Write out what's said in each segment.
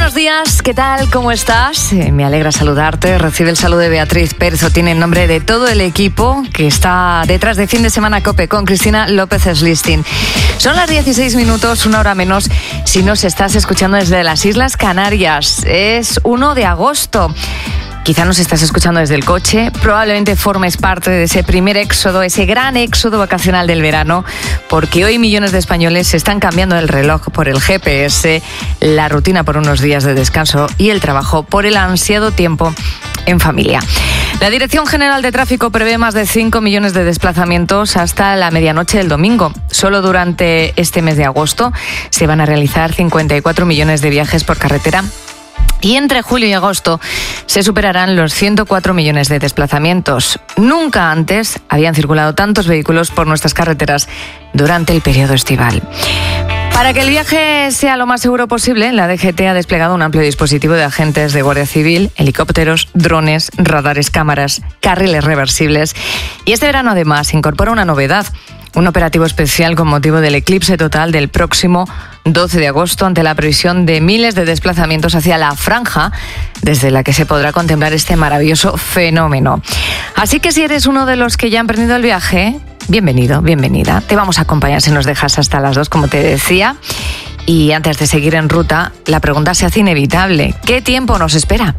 Buenos días, ¿qué tal? ¿Cómo estás? Me alegra saludarte. Recibe el saludo de Beatriz Pérez Otín en nombre de todo el equipo que está detrás de Fin de Semana COPE con Cristina López Slistin. Son las 16 minutos, una hora menos, si nos estás escuchando desde las Islas Canarias. Es 1 de agosto. Quizá nos estás escuchando desde el coche, probablemente formes parte de ese primer éxodo, ese gran éxodo vacacional del verano, porque hoy millones de españoles se están cambiando el reloj por el GPS, la rutina por unos días de descanso y el trabajo por el ansiado tiempo en familia. La Dirección General de Tráfico prevé más de 5 millones de desplazamientos hasta la medianoche del domingo. Solo durante este mes de agosto se van a realizar 54 millones de viajes por carretera. Y entre julio y agosto se superarán los 104 millones de desplazamientos. Nunca antes habían circulado tantos vehículos por nuestras carreteras durante el periodo estival. Para que el viaje sea lo más seguro posible, la DGT ha desplegado un amplio dispositivo de agentes de Guardia Civil, helicópteros, drones, radares, cámaras, carriles reversibles. Y este verano además incorpora una novedad. Un operativo especial con motivo del eclipse total del próximo 12 de agosto ante la previsión de miles de desplazamientos hacia la franja desde la que se podrá contemplar este maravilloso fenómeno. Así que si eres uno de los que ya han emprendido el viaje, bienvenido, bienvenida. Te vamos a acompañar si nos dejas hasta las 2, como te decía. Y antes de seguir en ruta, la pregunta se hace inevitable. ¿Qué tiempo nos espera?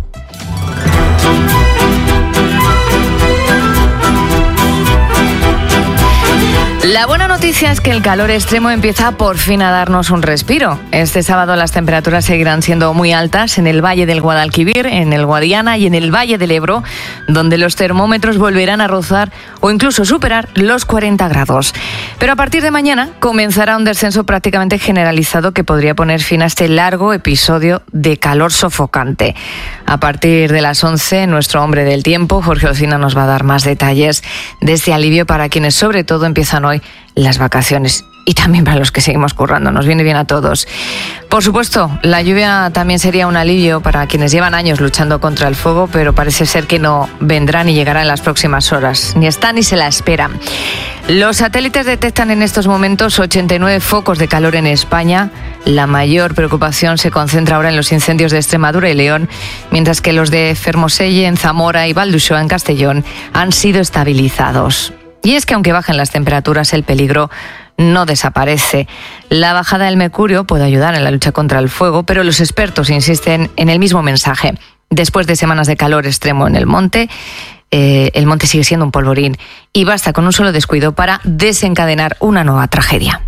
La buena noticia es que el calor extremo empieza por fin a darnos un respiro. Este sábado las temperaturas seguirán siendo muy altas en el Valle del Guadalquivir, en el Guadiana y en el Valle del Ebro, donde los termómetros volverán a rozar o incluso superar los 40 grados. Pero a partir de mañana comenzará un descenso prácticamente generalizado que podría poner fin a este largo episodio de calor sofocante. A partir de las 11, nuestro hombre del tiempo, Jorge Ocina, nos va a dar más detalles de este alivio para quienes sobre todo empiezan hoy las vacaciones y también para los que seguimos currando. Nos viene bien a todos. Por supuesto, la lluvia también sería un alivio para quienes llevan años luchando contra el fuego, pero parece ser que no vendrá ni llegará en las próximas horas. Ni está ni se la espera. Los satélites detectan en estos momentos 89 focos de calor en España. La mayor preocupación se concentra ahora en los incendios de Extremadura y León, mientras que los de Fermoselle en Zamora y Valdusó en Castellón han sido estabilizados. Y es que aunque bajen las temperaturas, el peligro no desaparece. La bajada del mercurio puede ayudar en la lucha contra el fuego, pero los expertos insisten en el mismo mensaje. Después de semanas de calor extremo en el monte sigue siendo un polvorín y basta con un solo descuido para desencadenar una nueva tragedia.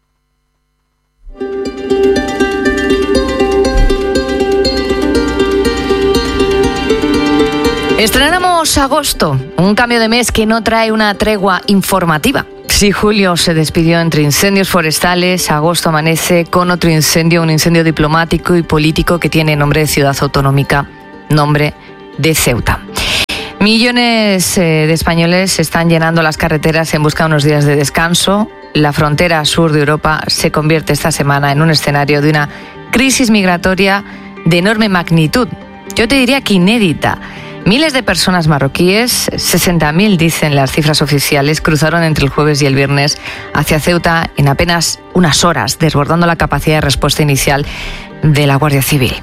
Estrenamos agosto, un cambio de mes que no trae una tregua informativa. Si julio se despidió entre incendios forestales, agosto amanece con otro incendio, un incendio diplomático y político que tiene nombre de ciudad autonómica, nombre de Ceuta. Millones de españoles están llenando las carreteras en busca de unos días de descanso. La frontera sur de Europa se convierte esta semana en un escenario de una crisis migratoria de enorme magnitud. Yo te diría que inédita. Miles de personas marroquíes, 60.000 dicen las cifras oficiales, cruzaron entre el jueves y el viernes hacia Ceuta en apenas unas horas, desbordando la capacidad de respuesta inicial de la Guardia Civil.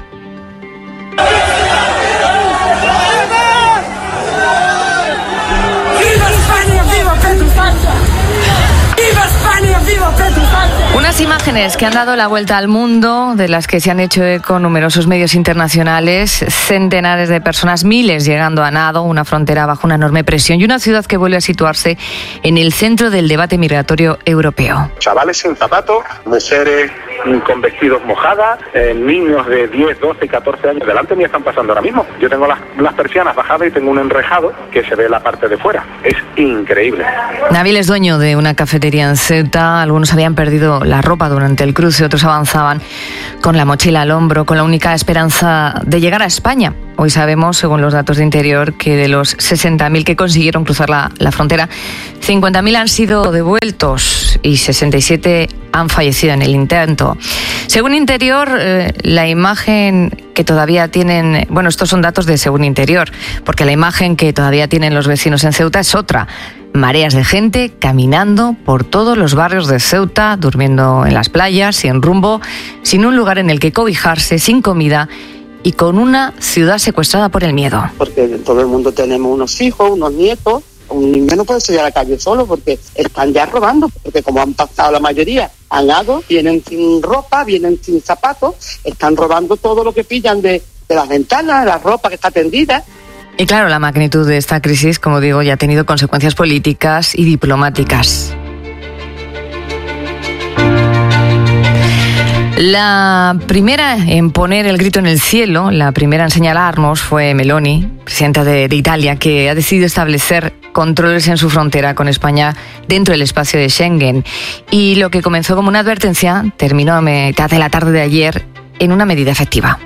Unas imágenes que han dado la vuelta al mundo, de las que se han hecho eco numerosos medios internacionales, centenares de personas, miles llegando a nado, una frontera bajo una enorme presión y una ciudad que vuelve a situarse en el centro del debate migratorio europeo. Chavales sin zapatos, mujeres con vestidos mojadas, niños de 10, 12, 14 años. Delante mío están pasando ahora mismo. Yo tengo las persianas bajadas y tengo un enrejado que se ve la parte de fuera. Es increíble. Nabil es dueño de una cafetería en Ceuta. Algunos habían perdido la ropa durante el cruce, otros avanzaban con la mochila al hombro, con la única esperanza de llegar a España. Hoy sabemos, según los datos de Interior, que de los 60.000 que consiguieron cruzar la frontera, 50.000 han sido devueltos y 67 han fallecido en el intento. Según Interior, la imagen que todavía tienen... Bueno, estos son datos de Según Interior, porque la imagen que todavía tienen los vecinos en Ceuta es otra. mareas de gente caminando por todos los barrios de Ceuta, durmiendo en las playas, sin rumbo, sin un lugar en el que cobijarse, sin comida y con una ciudad secuestrada por el miedo. Porque todo el mundo tenemos unos hijos, unos nietos. Un niño no puede salir a la calle solo porque están ya robando, porque como han pasado la mayoría, han dado, vienen sin ropa, vienen sin zapatos, están robando todo lo que pillan de las ventanas, la ropa que está tendida. Y claro, la magnitud de esta crisis, como digo, ya ha tenido consecuencias políticas y diplomáticas. La primera en poner el grito en el cielo, la primera en señalarnos fue Meloni, presidenta de Italia, que ha decidido establecer controles en su frontera con España dentro del espacio de Schengen. Y lo que comenzó como una advertencia terminó a mitad de la tarde de ayer en una medida efectiva.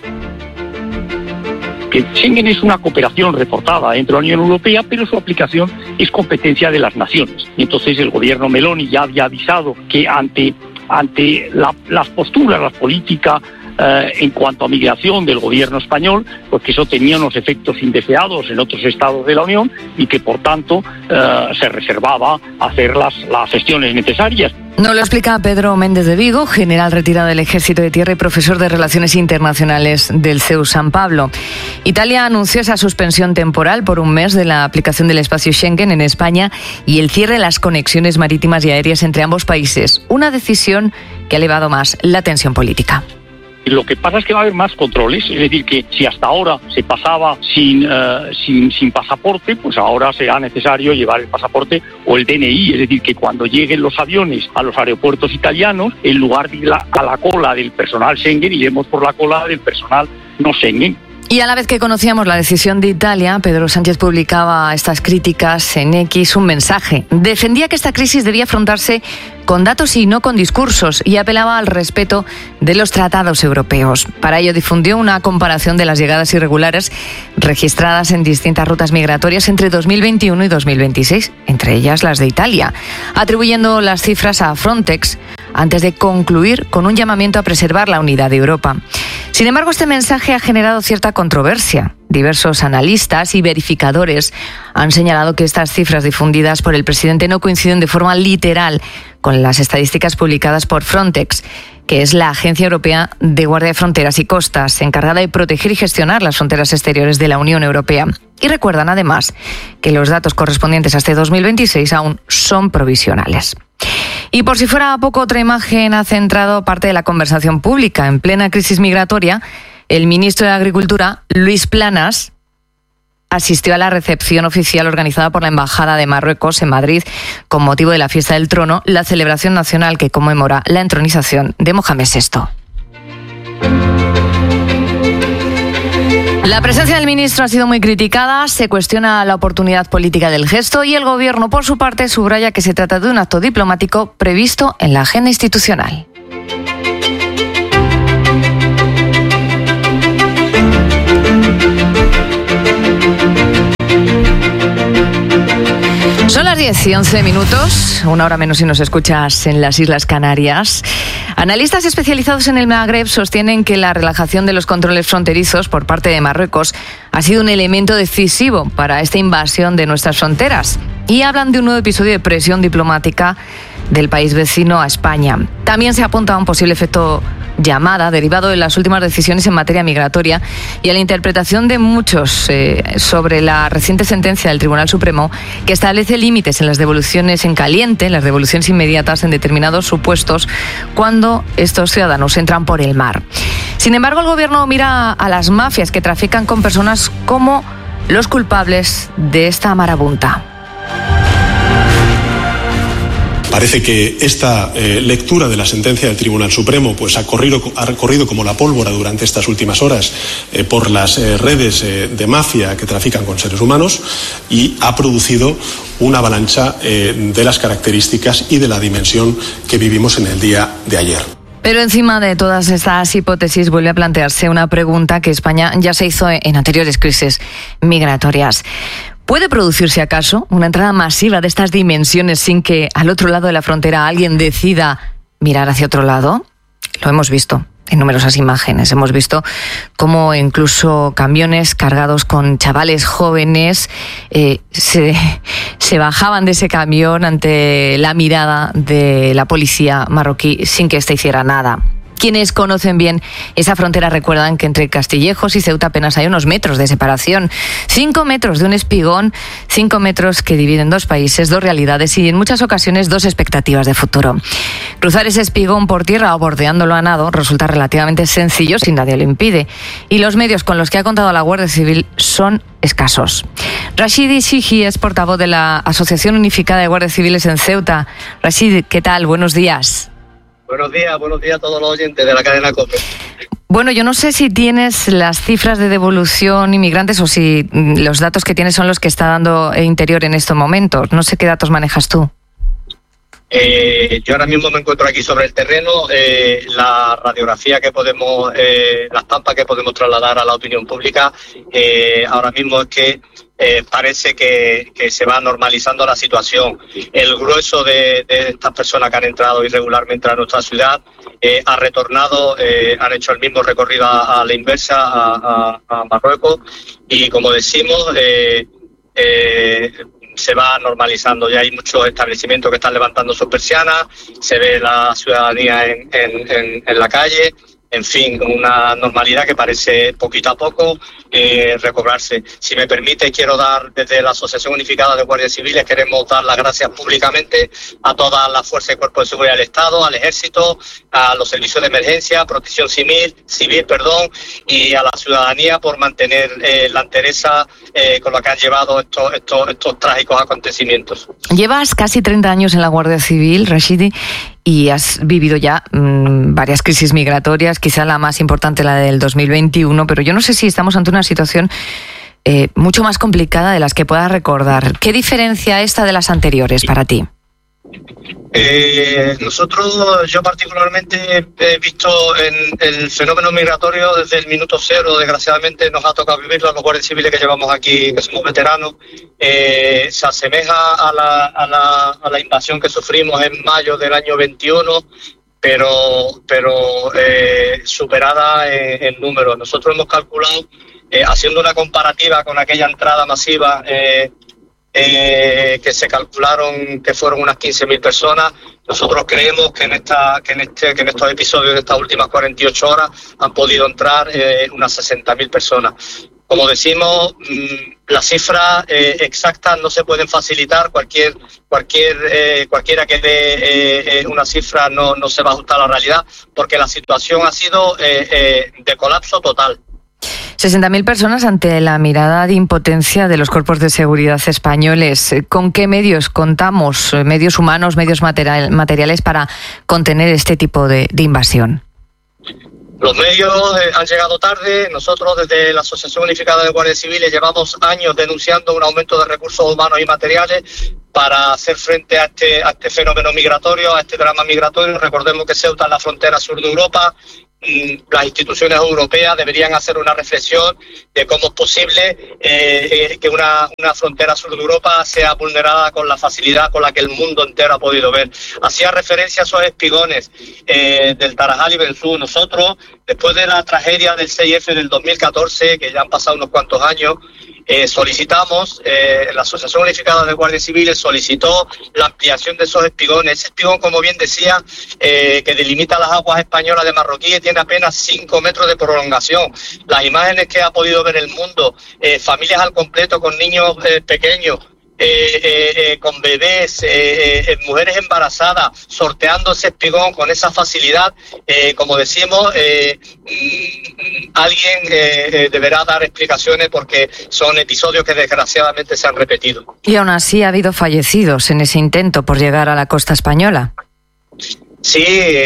Que Schengen es una cooperación reforzada entre la Unión Europea, pero su aplicación es competencia de las naciones. Y entonces el gobierno Meloni ya había avisado que ante las posturas, la política en cuanto a migración del gobierno español, pues que eso tenía unos efectos indeseados en otros estados de la Unión y que por tanto se reservaba hacer las gestiones necesarias. Nos lo explica Pedro Méndez de Vigo, general retirado del Ejército de Tierra y profesor de Relaciones Internacionales del CEU San Pablo. Italia anunció esa suspensión temporal por un mes de la aplicación del espacio Schengen en España y el cierre de las conexiones marítimas y aéreas entre ambos países. Una decisión que ha elevado más la tensión política. Lo que pasa es que va a haber más controles, es decir, que si hasta ahora se pasaba sin pasaporte, pues ahora será necesario llevar el pasaporte o el DNI, es decir, que cuando lleguen los aviones a los aeropuertos italianos, en lugar de ir a la cola del personal Schengen, iremos por la cola del personal no Schengen. Y a la vez que conocíamos la decisión de Italia, Pedro Sánchez publicaba estas críticas en X, un mensaje. Defendía que esta crisis debía afrontarse con datos y no con discursos, y apelaba al respeto de los tratados europeos. Para ello difundió una comparación de las llegadas irregulares registradas en distintas rutas migratorias entre 2021 y 2026, entre ellas las de Italia, atribuyendo las cifras a Frontex, antes de concluir con un llamamiento a preservar la unidad de Europa. Sin embargo, este mensaje ha generado cierta controversia. Diversos analistas y verificadores han señalado que estas cifras difundidas por el presidente no coinciden de forma literal con las estadísticas publicadas por Frontex, que es la Agencia Europea de Guardia de Fronteras y Costas, encargada de proteger y gestionar las fronteras exteriores de la Unión Europea. Y recuerdan además que los datos correspondientes a este 2026 aún son provisionales. Y por si fuera poco, otra imagen ha centrado parte de la conversación pública. En plena crisis migratoria, el ministro de Agricultura, Luis Planas, asistió a la recepción oficial organizada por la Embajada de Marruecos en Madrid con motivo de la Fiesta del Trono, la celebración nacional que conmemora la entronización de Mohamed VI. La presencia del ministro ha sido muy criticada, se cuestiona la oportunidad política del gesto y el Gobierno, por su parte, subraya que se trata de un acto diplomático previsto en la agenda institucional. Son las 10 y 11 minutos, una hora menos si nos escuchas en las Islas Canarias. Analistas especializados en el Magreb sostienen que la relajación de los controles fronterizos por parte de Marruecos ha sido un elemento decisivo para esta invasión de nuestras fronteras y hablan de un nuevo episodio de presión diplomática del país vecino a España. También se apunta a un posible efecto llamada derivado de las últimas decisiones en materia migratoria y a la interpretación de muchos sobre la reciente sentencia del Tribunal Supremo que establece límites en las devoluciones en caliente, en las devoluciones inmediatas en determinados supuestos cuando estos ciudadanos entran por el mar. Sin embargo, el Gobierno mira a las mafias que trafican con personas como los culpables de esta marabunta. Parece que esta lectura de la sentencia del Tribunal Supremo pues ha corrido como la pólvora durante estas últimas horas por las redes de mafia que trafican con seres humanos y ha producido una avalancha de las características y de la dimensión que vivimos en el día de ayer. Pero encima de todas estas hipótesis vuelve a plantearse una pregunta que España ya se hizo en anteriores crisis migratorias. ¿Puede producirse acaso una entrada masiva de estas dimensiones sin que al otro lado de la frontera alguien decida mirar hacia otro lado? Lo hemos visto. en numerosas imágenes. Hemos visto cómo incluso camiones cargados con chavales jóvenes se bajaban de ese camión ante la mirada de la policía marroquí sin que ésta hiciera nada. Quienes conocen bien esa frontera recuerdan que entre Castillejos y Ceuta apenas hay unos metros de separación. 5 metros de un espigón, 5 metros que dividen dos países, dos realidades y en muchas ocasiones dos expectativas de futuro. Cruzar ese espigón por tierra o bordeándolo a nado resulta relativamente sencillo si nadie lo impide. Y los medios con los que ha contado la Guardia Civil son escasos. Rashidi Shiji es portavoz de la Asociación Unificada de Guardias Civiles en Ceuta. Rashid, ¿qué tal? Buenos días. Buenos días a todos los oyentes de la cadena COPE. Bueno, yo no sé si tienes las cifras de devolución inmigrantes o si los datos que tienes son los que está dando Interior en estos momentos. No sé qué datos manejas tú. Yo ahora mismo me encuentro aquí sobre el terreno. La radiografía que podemos, la estampa que podemos trasladar a la opinión pública, ahora mismo es que parece que se va normalizando la situación. El grueso de estas personas que han entrado irregularmente a nuestra ciudad ha retornado, han hecho el mismo recorrido a la inversa, a Marruecos, y como decimos, se va normalizando. Ya hay muchos establecimientos que están levantando sus persianas, se ve la ciudadanía en la calle. En fin, una normalidad que parece poquito a poco recobrarse. Si me permite, quiero dar, desde la Asociación Unificada de Guardias Civiles, queremos dar las gracias públicamente a todas las fuerzas y cuerpos de seguridad del Estado, al Ejército, a los servicios de emergencia, protección civil, y a la ciudadanía por mantener la entereza con la que han llevado estos trágicos acontecimientos. Llevas casi 30 años en la Guardia Civil, Rashidi, y has vivido ya varias crisis migratorias, quizá la más importante la del 2021, pero yo no sé si estamos ante una situación mucho más complicada de las que puedas recordar. ¿Qué diferencia esta de las anteriores para ti? Yo particularmente he visto en el fenómeno migratorio desde el minuto cero. Desgraciadamente nos ha tocado vivirlo a los guardias civiles que llevamos aquí, que somos veteranos. Se asemeja a la invasión que sufrimos en mayo del año 21, pero superada en números. Nosotros hemos calculado, haciendo una comparativa con aquella entrada masiva, que se calcularon que fueron unas 15.000 personas. Nosotros creemos que en estos episodios de estas últimas 48 horas han podido entrar unas 60.000 personas. Como decimos, las cifras exactas no se pueden facilitar. Cualquiera que dé una cifra no se va a ajustar a la realidad, porque la situación ha sido de colapso total. 60.000 personas ante la mirada de impotencia de los cuerpos de seguridad españoles. ¿Con qué medios contamos? ¿Medios humanos, medios materiales para contener este tipo de invasión? Los medios han llegado tarde. Nosotros desde la Asociación Unificada de Guardias Civiles llevamos años denunciando un aumento de recursos humanos y materiales para hacer frente a este fenómeno migratorio, a este drama migratorio. Recordemos que Ceuta es la frontera sur de Europa. Las instituciones europeas deberían hacer una reflexión de cómo es posible que una frontera sur de Europa sea vulnerada con la facilidad con la que el mundo entero ha podido ver. Hacía referencia a esos espigones del Tarajal y Benzú. Nosotros, después de la tragedia del 6F del 2014, que ya han pasado unos cuantos años, solicitamos, la Asociación Unificada de Guardias Civiles solicitó la ampliación de esos espigones. Ese espigón, como bien decía, que delimita las aguas españolas de Marroquí, tiene apenas 5 metros de prolongación. Las imágenes que ha podido ver el mundo, familias al completo con niños pequeños, con bebés, mujeres embarazadas, sorteando ese espigón con esa facilidad, como decimos, alguien deberá dar explicaciones, porque son episodios que desgraciadamente se han repetido. Y aún así ha habido fallecidos en ese intento por llegar a la costa española. Sí,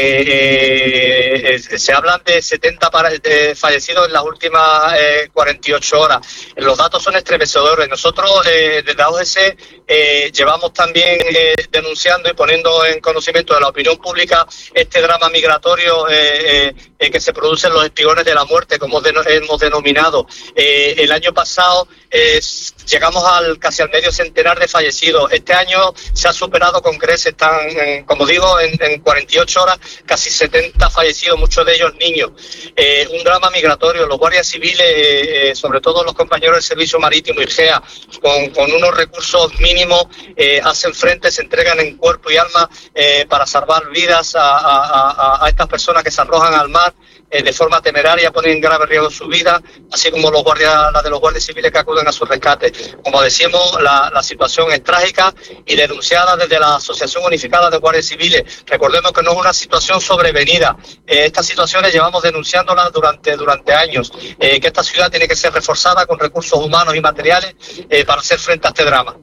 se hablan de 70 fallecidos en las últimas 48 horas. Los datos son estremecedores. Nosotros desde AOGC llevamos también denunciando y poniendo en conocimiento de la opinión pública este drama migratorio que se produce en los espigones de la muerte, como hemos denominado. El año pasado llegamos casi al medio centenar de fallecidos. Este año se ha superado con creces, están, como digo, en 48 horas, casi 70 fallecidos, muchos de ellos niños. Un drama migratorio. Los guardias civiles, sobre todo los compañeros del Servicio Marítimo y GEA, con unos recursos mínimos, hacen frente, se entregan en cuerpo y alma para salvar vidas a estas personas que se arrojan al mar de forma temeraria, ponen en grave riesgo su vida, así como la de los guardias civiles que acuden a su rescate. Como decíamos, la situación es trágica y denunciada desde la Asociación Unificada de Guardias Civiles. Recordemos que no es una situación sobrevenida. Estas situaciones llevamos denunciándolas durante años, que esta ciudad tiene que ser reforzada con recursos humanos y materiales para hacer frente a este drama.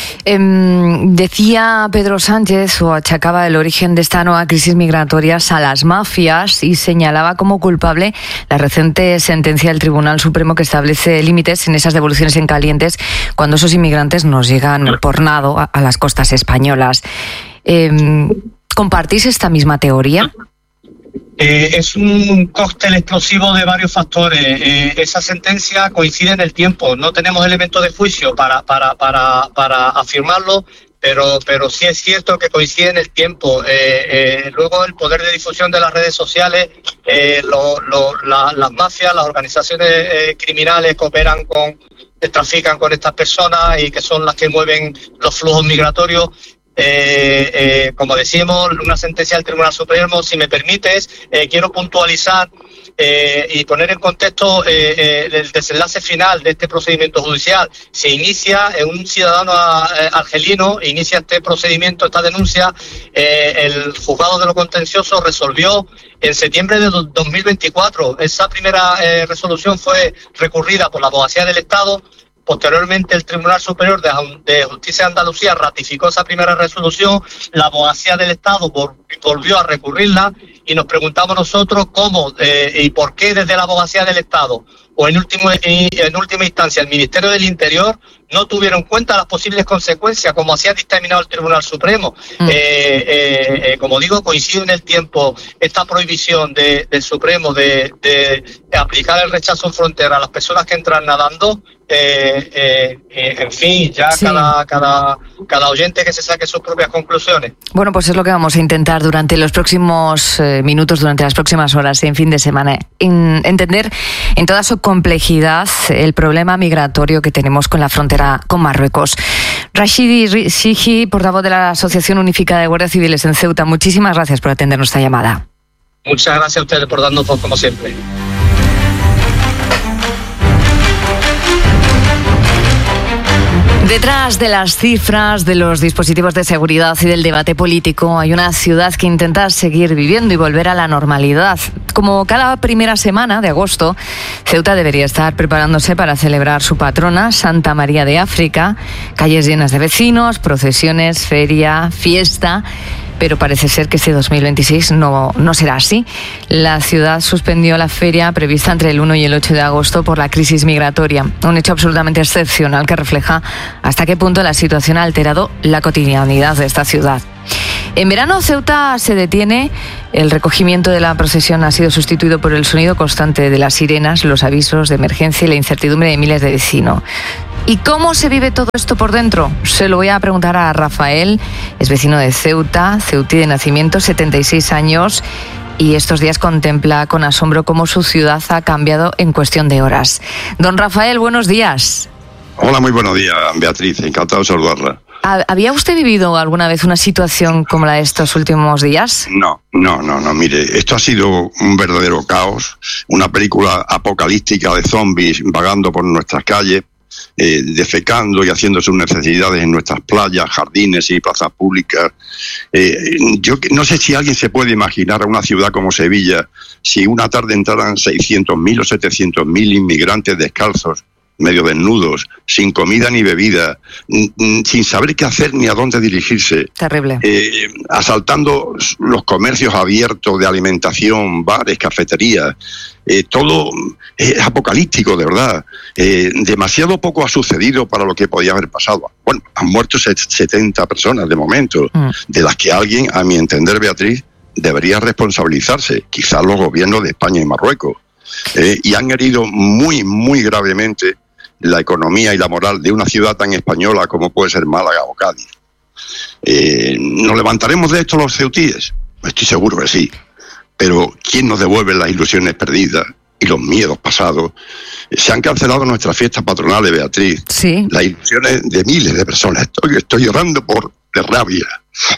Decía Pedro Sánchez, o achacaba el origen de esta nueva crisis migratoria a las mafias, y señalaba como culpable la reciente sentencia del Tribunal Supremo que establece límites en esas devoluciones en calientes cuando esos inmigrantes nos llegan por nado a las costas españolas. ¿Compartís esta misma teoría? Es un cóctel explosivo de varios factores. Esa sentencia coincide en el tiempo. No tenemos elementos de juicio para afirmarlo, pero sí es cierto que coincide en el tiempo. Luego el poder de difusión de las redes sociales, las mafias, las organizaciones criminales que operan trafican con estas personas y que son las que mueven los flujos migratorios. Como decimos, una sentencia del Tribunal Supremo. Si me permites, quiero puntualizar y poner en contexto el desenlace final de este procedimiento judicial. Se inicia, un ciudadano argelino inicia este procedimiento, esta denuncia. El juzgado de lo contencioso resolvió en septiembre de 2024. Esa primera resolución fue recurrida por la Abogacía del Estado. Posteriormente, el Tribunal Superior de Justicia de Andalucía ratificó esa primera resolución. La Abogacía del Estado volvió a recurrirla y nos preguntamos nosotros cómo y por qué desde la Abogacía del Estado o en última instancia el Ministerio del Interior no tuvieron en cuenta las posibles consecuencias, como así ha dictaminado el Tribunal Supremo. Como digo, coincide en el tiempo esta prohibición del Supremo de aplicar el rechazo en frontera a las personas que entran nadando. En fin, ya sí. Cada oyente que se saque sus propias conclusiones. Bueno, pues es lo que vamos a intentar durante los próximos minutos, durante las próximas horas, en fin de semana, entender en toda su complejidad el problema migratorio que tenemos con la frontera con Marruecos. Rachidi Sigi, portavoz de la Asociación Unificada de Guardias Civiles en Ceuta, muchísimas gracias por atender nuestra llamada. Muchas gracias a ustedes por darnos voz, como siempre. Detrás de las cifras, de los dispositivos de seguridad y del debate político, hay una ciudad que intenta seguir viviendo y volver a la normalidad. Como cada primera semana de agosto, Ceuta debería estar preparándose para celebrar su patrona, Santa María de África. Calles llenas de vecinos, procesiones, feria, fiesta. Pero parece ser que este 2026 no será así. La ciudad suspendió la feria prevista entre el 1 y el 8 de agosto por la crisis migratoria. Un hecho absolutamente excepcional que refleja hasta qué punto la situación ha alterado la cotidianidad de esta ciudad. En verano, Ceuta se detiene. El recogimiento de la procesión ha sido sustituido por el sonido constante de las sirenas, los avisos de emergencia y la incertidumbre de miles de vecinos. ¿Y cómo se vive todo esto por dentro? Se lo voy a preguntar a Rafael, es vecino de Ceuta, ceutí de nacimiento, 76 años, y estos días contempla con asombro cómo su ciudad ha cambiado en cuestión de horas. Don Rafael, buenos días. Hola, muy buenos días, Beatriz, encantado de saludarla. ¿Había usted vivido alguna vez una situación como la de estos últimos días? No, mire, esto ha sido un verdadero caos, una película apocalíptica de zombies vagando por nuestras calles, defecando y haciendo sus necesidades en nuestras playas, jardines y plazas públicas. Yo no sé si alguien se puede imaginar a una ciudad como Sevilla si una tarde entraran 600.000 o 700.000 inmigrantes descalzos, medio desnudos, sin comida ni bebida, sin saber qué hacer ni a dónde dirigirse. Terrible. Asaltando los comercios abiertos de alimentación, bares, cafeterías. Todo es apocalíptico, de verdad. Demasiado poco ha sucedido para lo que podía haber pasado. Bueno, han muerto 70 personas de momento, de las que alguien, a mi entender, Beatriz, debería responsabilizarse, quizás los gobiernos de España y Marruecos. Y han herido muy, muy gravemente la economía y la moral de una ciudad tan española como puede ser Málaga o Cádiz. ¿Nos levantaremos de esto los ceutíes? Estoy seguro que sí. Pero ¿quién nos devuelve las ilusiones perdidas y los miedos pasados? Se han cancelado nuestras fiestas patronales, Beatriz. Sí. Las ilusiones de miles de personas. Estoy llorando de rabia.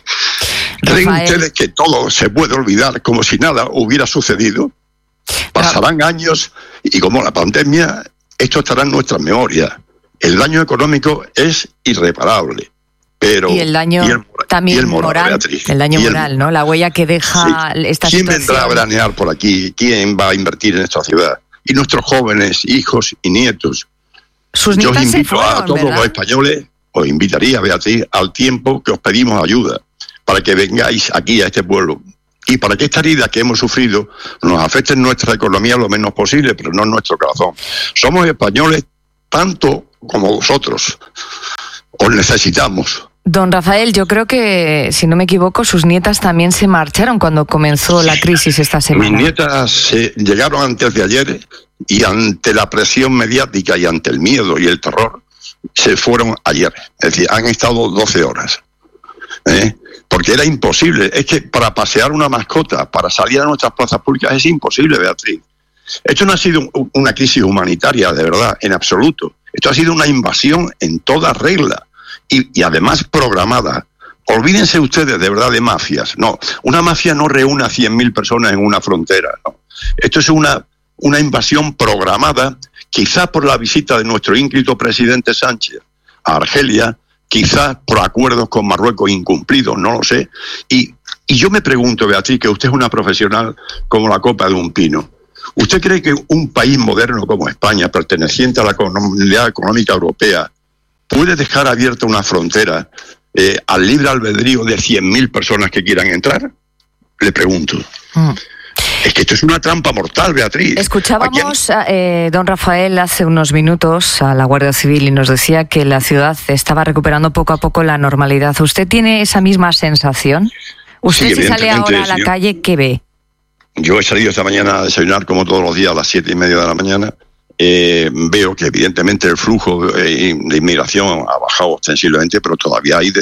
¿Creen ustedes que todo se puede olvidar como si nada hubiera sucedido? Pasarán años y como la pandemia, esto estará en nuestras memorias. El daño económico es irreparable. Pero y el daño también moral, Beatriz, el daño moral, ¿no? La huella que deja esta situación. ¿Quién vendrá a veranear por aquí? ¿Quién va a invertir en esta ciudad? Y nuestros jóvenes, hijos y nietos. Sus nietas Yo os invito se fueron, a todos ¿verdad? los españoles, os invitaría, Beatriz, al tiempo que os pedimos ayuda, para que vengáis aquí a este pueblo. Y para que esta herida que hemos sufrido nos afecte en nuestra economía lo menos posible, pero no en nuestro corazón. Somos españoles tanto como vosotros. Os necesitamos. Don Rafael, yo creo que, si no me equivoco, sus nietas también se marcharon cuando comenzó la crisis esta semana. Mis nietas llegaron antes de ayer y ante la presión mediática y ante el miedo y el terror, se fueron ayer. Es decir, han estado 12 horas. Porque era imposible. Es que para pasear una mascota, para salir a nuestras plazas públicas, es imposible, Beatriz. Esto no ha sido una crisis humanitaria, de verdad, en absoluto. Esto ha sido una invasión en toda regla y además programada. Olvídense ustedes de verdad de mafias. No, una mafia no reúne a 100.000 personas en una frontera. No. Esto es una invasión programada, quizás por la visita de nuestro ínclito presidente Sánchez a Argelia, quizás por acuerdos con Marruecos incumplidos, no lo sé. Y yo me pregunto, Beatriz, que usted es una profesional como la copa de un pino. ¿Usted cree que un país moderno como España, perteneciente a la Comunidad Económica Europea, puede dejar abierta una frontera al libre albedrío de 100.000 personas que quieran entrar? Le pregunto. Es que esto es una trampa mortal, Beatriz. Escuchábamos, don Rafael, hace unos minutos a la Guardia Civil y nos decía que la ciudad estaba recuperando poco a poco la normalidad. ¿Usted tiene esa misma sensación? ¿Usted, si sale ahora a la calle, qué ve? Yo he salido esta mañana a desayunar como todos los días a las 7:30 de la mañana. Veo que evidentemente el flujo de inmigración ha bajado ostensiblemente, pero todavía hay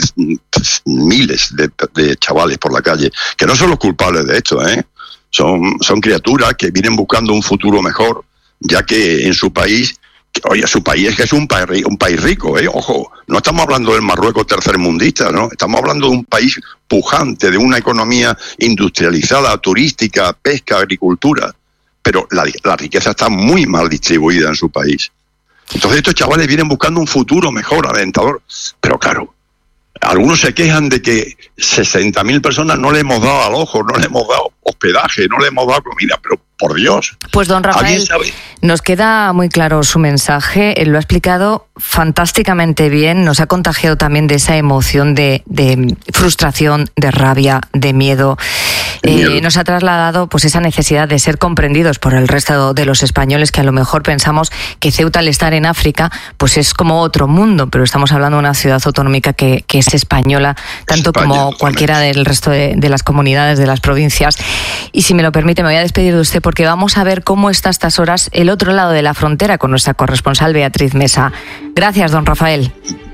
miles de chavales por la calle, que no son los culpables de esto, Son criaturas que vienen buscando un futuro mejor, ya que en su país, su país es que es un país rico, ojo, no estamos hablando del Marruecos tercermundista, ¿no? Estamos hablando de un país pujante, de una economía industrializada, turística, pesca, agricultura, pero la riqueza está muy mal distribuida en su país. Entonces estos chavales vienen buscando un futuro mejor, alentador, pero claro, algunos se quejan de que 60.000 personas no le hemos dado alojo, no le hemos dado hospedaje, no le hemos dado comida, pero por Dios. Pues don Rafael, nos queda muy claro su mensaje, él lo ha explicado fantásticamente bien, nos ha contagiado también de esa emoción de frustración, de rabia, de miedo. Nos ha trasladado pues esa necesidad de ser comprendidos por el resto de los españoles, que a lo mejor pensamos que Ceuta, al estar en África, pues es como otro mundo, pero estamos hablando de una ciudad autonómica que es española, tanto como cualquiera del resto de las comunidades, de las provincias. Y si me lo permite, me voy a despedir de usted porque vamos a ver cómo está a estas horas el otro lado de la frontera con nuestra corresponsal Beatriz Mesa. Gracias, don Rafael.